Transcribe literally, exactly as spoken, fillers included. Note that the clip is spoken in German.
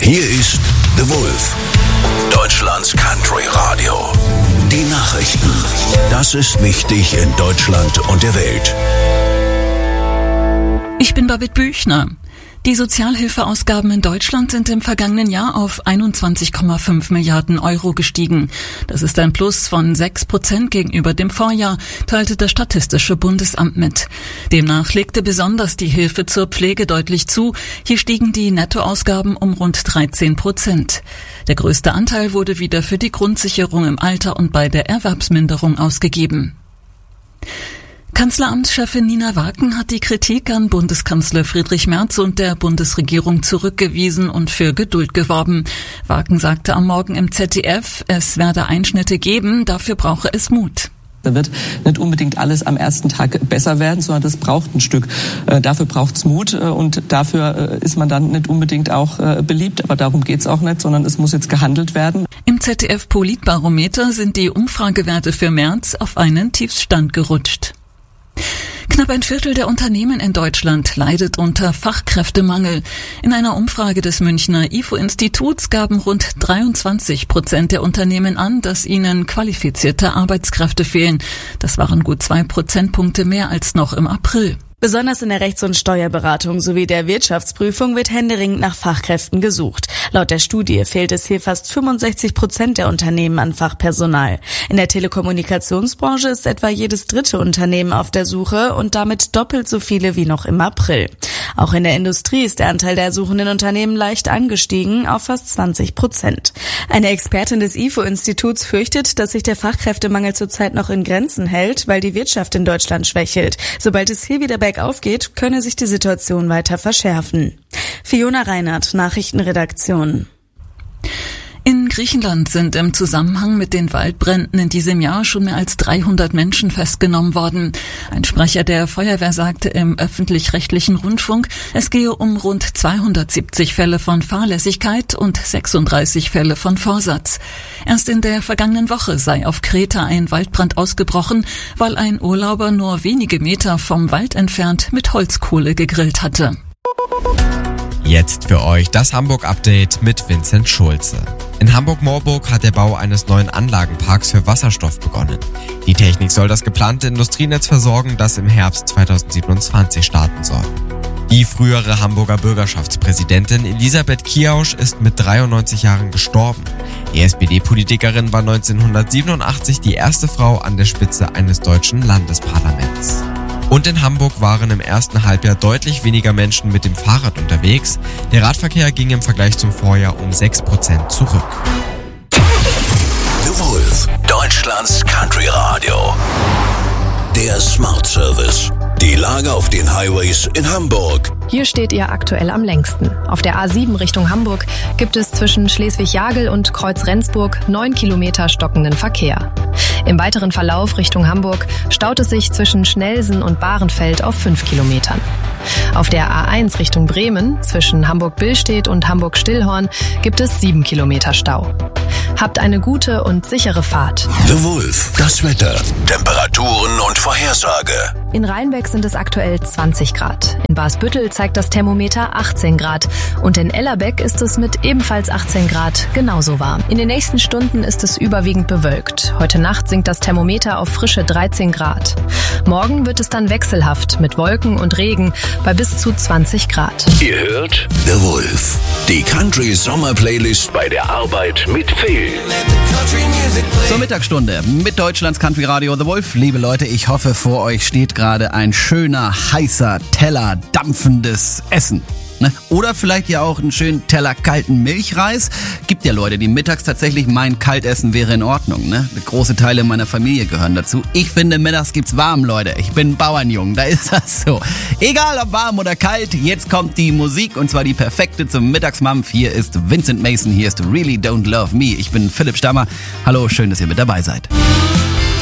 Hier ist The Wolf, Deutschlands Country Radio. Die Nachrichten. Das ist wichtig in Deutschland und der Welt. Ich bin Babette Büchner. Die Sozialhilfeausgaben in Deutschland sind im vergangenen Jahr auf einundzwanzig Komma fünf Milliarden Euro gestiegen. Das ist ein Plus von sechs Prozent gegenüber dem Vorjahr, teilte das Statistische Bundesamt mit. Demnach legte besonders die Hilfe zur Pflege deutlich zu. Hier stiegen die Nettoausgaben um rund dreizehn Prozent. Der größte Anteil wurde wieder für die Grundsicherung im Alter und bei der Erwerbsminderung ausgegeben. Kanzleramtschefin Nina Waken hat die Kritik an Bundeskanzler Friedrich Merz und der Bundesregierung zurückgewiesen und für Geduld geworben. Waken sagte am Morgen im Z D F, es werde Einschnitte geben, dafür brauche es Mut. Da wird nicht unbedingt alles am ersten Tag besser werden, sondern das braucht ein Stück. Äh, dafür braucht's Mut äh, und dafür äh, ist man dann nicht unbedingt auch äh, beliebt. Aber darum geht's auch nicht, sondern es muss jetzt gehandelt werden. Im Z D F Politbarometer sind die Umfragewerte für März auf einen Tiefststand gerutscht. Knapp ein Viertel der Unternehmen in Deutschland leidet unter Fachkräftemangel. In einer Umfrage des Münchner I F O-Instituts gaben rund dreiundzwanzig Prozent der Unternehmen an, dass ihnen qualifizierte Arbeitskräfte fehlen. Das waren gut zwei Prozentpunkte mehr als noch im April. Besonders in der Rechts- und Steuerberatung sowie der Wirtschaftsprüfung wird händeringend nach Fachkräften gesucht. Laut der Studie fehlt es hier fast fünfundsechzig Prozent der Unternehmen an Fachpersonal. In der Telekommunikationsbranche ist etwa jedes dritte Unternehmen auf der Suche und damit doppelt so viele wie noch im April. Auch in der Industrie ist der Anteil der suchenden Unternehmen leicht angestiegen auf fast zwanzig Prozent. Eine Expertin des I F O-Instituts fürchtet, dass sich der Fachkräftemangel zurzeit noch in Grenzen hält, weil die Wirtschaft in Deutschland schwächelt. Sobald es hier wieder bergauf geht, könne sich die Situation weiter verschärfen. Fiona Reinhardt, Nachrichtenredaktion. In Griechenland sind im Zusammenhang mit den Waldbränden in diesem Jahr schon mehr als dreihundert Menschen festgenommen worden. Ein Sprecher der Feuerwehr sagte im öffentlich-rechtlichen Rundfunk, es gehe um rund zweihundertsiebzig Fälle von Fahrlässigkeit und sechsunddreißig Fälle von Vorsatz. Erst in der vergangenen Woche sei auf Kreta ein Waldbrand ausgebrochen, weil ein Urlauber nur wenige Meter vom Wald entfernt mit Holzkohle gegrillt hatte. Jetzt für euch das Hamburg-Update mit Vincent Schulze. In Hamburg-Moorburg hat der Bau eines neuen Anlagenparks für Wasserstoff begonnen. Die Technik soll das geplante Industrienetz versorgen, das im Herbst zweitausendsiebenundzwanzig starten soll. Die frühere Hamburger Bürgerschaftspräsidentin Elisabeth Kiausch ist mit dreiundneunzig Jahren gestorben. Die S P D-Politikerin war neunzehnhundertsiebenundachtzig die erste Frau an der Spitze eines deutschen Landesparlaments. Und in Hamburg waren im ersten Halbjahr deutlich weniger Menschen mit dem Fahrrad unterwegs. Der Radverkehr ging im Vergleich zum Vorjahr um sechs Prozent zurück. The Wolf, Deutschlands Country Radio. Der Smart Service. Die Lage auf den Highways in Hamburg. Hier steht ihr aktuell am längsten. Auf der A sieben Richtung Hamburg gibt es zwischen Schleswig-Jagel und Kreuz-Rendsburg neun Kilometer stockenden Verkehr. Im weiteren Verlauf Richtung Hamburg staut es sich zwischen Schnellsen und Bahrenfeld auf fünf Kilometern. Auf der A eins Richtung Bremen zwischen Hamburg-Billstedt und Hamburg-Stillhorn gibt es sieben Kilometer Stau. Habt eine gute und sichere Fahrt. The Wolf, das Wetter, Temperaturen und Vorhersage. In Rheinbeck sind es aktuell zwanzig Grad. In Barsbüttel zeigt das Thermometer achtzehn Grad. Und in Ellerbeck ist es mit ebenfalls achtzehn Grad genauso warm. In den nächsten Stunden ist es überwiegend bewölkt. Heute Nacht sinkt das Thermometer auf frische dreizehn Grad. Morgen wird es dann wechselhaft mit Wolken und Regen bei bis zu zwanzig Grad. Ihr hört The Wolf, die Country Sommer Playlist bei der Arbeit mit Phil. Zur Mittagsstunde mit Deutschlands Country Radio The Wolf. Liebe Leute, ich hoffe, vor euch steht gerade ein schöner, heißer Teller dampfendes Essen. Ne? Oder vielleicht ja auch einen schönen Teller kalten Milchreis. Gibt ja Leute, die mittags tatsächlich meinen, Kaltessen wäre in Ordnung. Ne? Große Teile meiner Familie gehören dazu. Ich finde, mittags gibt's warm, Leute. Ich bin Bauernjung, da ist das so. Egal ob warm oder kalt, jetzt kommt die Musik und zwar die perfekte zum Mittagsmampf. Hier ist Vincent Mason, hier ist Really Don't Love Me. Ich bin Philipp Stammer. Hallo, schön, dass ihr mit dabei seid.